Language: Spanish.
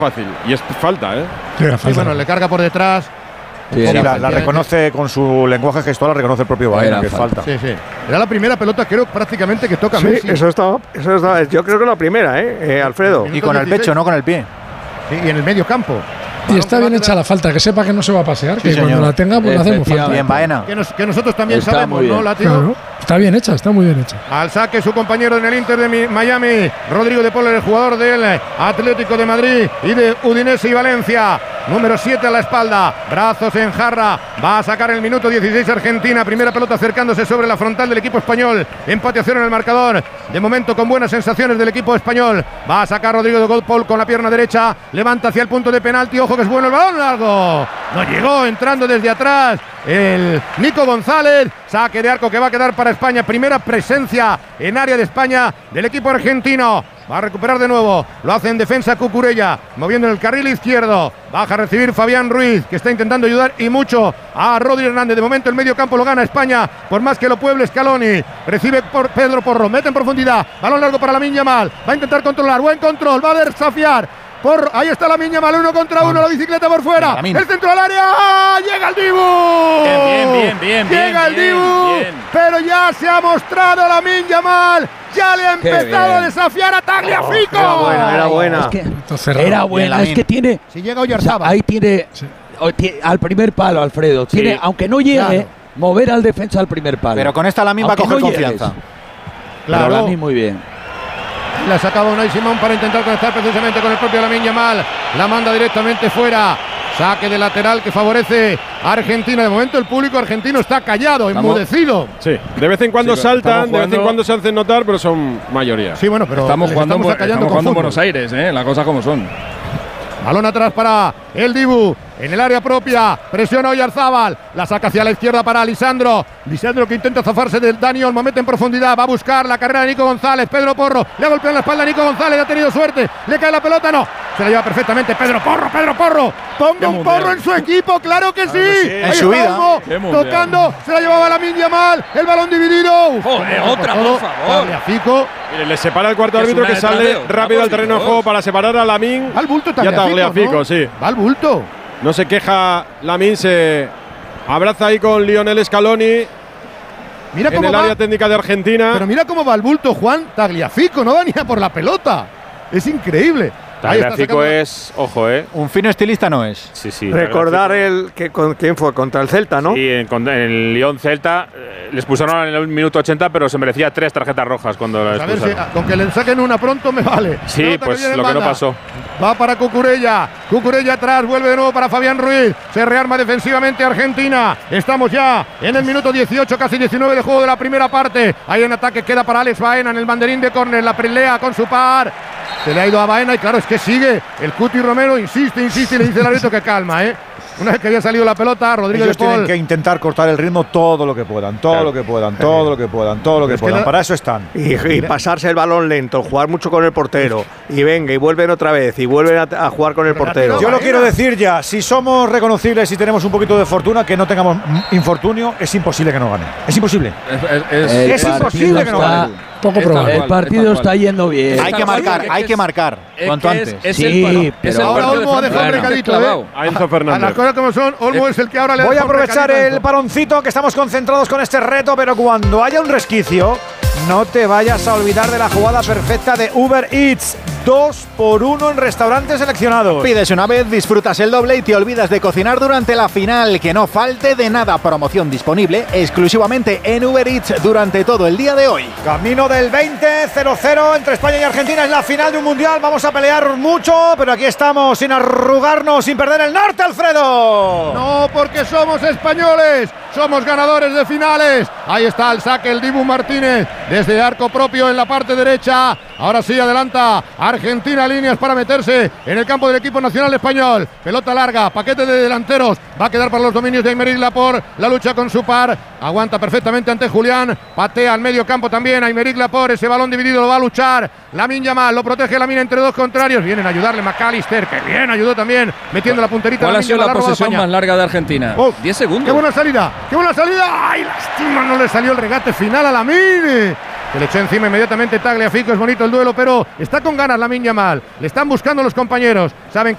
Fácil. Y es falta, ¿eh? Sí, bueno, le carga por detrás. Sí, la reconoce con su lenguaje gestual, la reconoce el propio Baena, que es falta. Sí, sí. Era la primera pelota, creo, prácticamente que toca Messi. Eso está. Yo creo que es la primera, Alfredo. Y con el pecho, no con el pie. Sí, y en el medio campo. Y está bien hecha la falta, que sepa que no se va a pasear, que cuando la tenga, pues la hacemos falta. Bien, Baena. Que nosotros también sabemos, ¿no, Látigo? Claro, está bien hecha, está muy bien hecha. Al saque su compañero en el Inter de Miami, Rodrigo de Paul, el jugador del Atlético de Madrid y de Udinese y Valencia. Número 7 a la espalda, brazos en jarra, va a sacar el minuto 16 Argentina, primera pelota acercándose sobre la frontal del equipo español, empate a 0 en el marcador, de momento con buenas sensaciones del equipo español, va a sacar Rodrigo de Paul con la pierna derecha, levanta hacia el punto de penalti, ojo que es bueno el balón largo, no llegó, entrando desde atrás el Nico González, saque de arco que va a quedar para España, primera presencia en área de España del equipo argentino. Va a recuperar de nuevo, lo hace en defensa Cucurella, moviendo en el carril izquierdo, baja a recibir Fabián Ruiz, que está intentando ayudar y mucho a Rodri Hernández. De momento el medio campo lo gana España, por más que lo pueble Scaloni, recibe por Pedro Porro, mete en profundidad, balón largo para Lamine Yamal, va a intentar controlar, buen control, va a desafiar. Ahí está Lamine Yamal, 1 contra 1, la bicicleta por fuera, el centro al área, llega el Dibu, bien, llega el Dibu, pero ya se ha mostrado Lamine Yamal, ya le ha empezado a desafiar a Tagliafico. Era buena. Era buena, es que tiene, si llega Oyarzábal, ahí tiene al primer palo, Alfredo, tiene, aunque no llegue, mover al defensa al primer palo. Pero con esta Lamine va a coger confianza. Claro, Lamine muy bien. La sacaba Unai Simón para intentar conectar precisamente con el propio Lamine Yamal. La manda directamente fuera. Saque de lateral que favorece a Argentina. De momento el público argentino está callado, enmudecido. Sí, de vez en cuando saltan, de vez en cuando se hacen notar, pero son mayoría. Sí, bueno, pero estamos jugando en Buenos Aires, las cosas como son. Balón atrás para el Dibu, en el área propia, presiona Oyarzábal, la saca hacia la izquierda para Lisandro que intenta zafarse del Dani Olmo, mete en profundidad, va a buscar la carrera de Nico González, Pedro Porro, le ha golpeado en la espalda a Nico González, ha tenido suerte, le cae la pelota, no, se la lleva perfectamente Pedro Porro, ponga un porro en su equipo, claro que sí, en su vida, tocando, se la llevaba Lamine Yamal, el balón dividido, otra, por favor. Le separa el cuarto árbitro que sale rápido al terreno de juego para separar a Lamine y a Tagliafico, sí. Va al bulto. No se queja Lamine, se abraza ahí con Lionel Scaloni. Mira en cómo el va, área técnica de Argentina. Pero mira cómo va el bulto Juan Tagliafico, no va ni a por la pelota. Es increíble. Tagliafico es, ojo, un fino estilista no es. Sí. Recordar quién fue contra el Celta, ¿no? Sí, en el Lyon Celta les expulsaron en el minuto 80, pero se merecía 3 tarjetas rojas cuando la expulsaron. A ver, con que le saquen una pronto me vale. Sí, pues lo que no pasó. Va para Cucurella atrás, vuelve de nuevo para Fabián Ruiz, se rearma defensivamente Argentina, estamos ya en el minuto 18, casi 19 de juego de la primera parte, ahí en ataque queda para Alex Baena en el banderín de córner, la pelea con su par, se le ha ido a Baena y claro, es que sigue, el Cuti Romero insiste y le dice el árbitro que calma, Una vez que había salido la pelota, Rodrigo de Paul tienen que intentar cortar el ritmo todo lo que puedan, todo lo que puedan. Para eso están. Y pasarse el balón lento, jugar mucho con el portero. Y venga, y vuelven otra vez, y vuelven a jugar con el portero. Yo lo quiero decir ya, si somos reconocibles y tenemos un poquito de fortuna, que no tengamos infortunio, es imposible que nos gane. Es imposible. Es imposible que nos gane. Poco probable. El partido está yendo bien. Hay que marcar cuanto antes. Sí, pero ahora Olmo ha dejado un recadito, a Enzo Fernández. A las cosas como son, Olmo es el que ahora le Voy a aprovechar el paroncito, que estamos concentrados con este reto, pero cuando haya un resquicio, no te vayas a olvidar de la jugada perfecta de Uber Eats. 2 por 1 en restaurantes seleccionados. Pides una vez, disfrutas el doble y te olvidas de cocinar durante la final. Que no falte de nada. Promoción disponible exclusivamente en Uber Eats durante todo el día de hoy. Camino del 20-0-0 entre España y Argentina. Es la final de un mundial. Vamos a pelear mucho, pero aquí estamos sin arrugarnos, sin perder el norte, Alfredo. No, porque somos españoles. Somos ganadores de finales. Ahí está el saque, el Dibu Martínez desde arco propio en la parte derecha. Ahora sí, adelanta Argentina, líneas para meterse en el campo del equipo nacional español. Pelota larga, paquete de delanteros. Va a quedar para los dominios de Aymeric Laporte. La lucha con su par. Aguanta perfectamente ante Julián. Patea al medio campo también Aymeric Laporte. Ese balón dividido lo va a luchar Lamine Yamal. Lo protege Lamine entre dos contrarios. Vienen a ayudarle McAllister, que bien ayudó también, metiendo la punterita. ¿Cuál ha sido la posesión más larga de Argentina? 10 segundos. ¡Qué buena salida! ¡Qué buena salida! ¡Ay, lástima! No le salió el regate final a Lamine. Se le echó encima inmediatamente Tagliafico. Es bonito el duelo, pero está con ganas Lamine Yamal. Le están buscando los compañeros. Saben que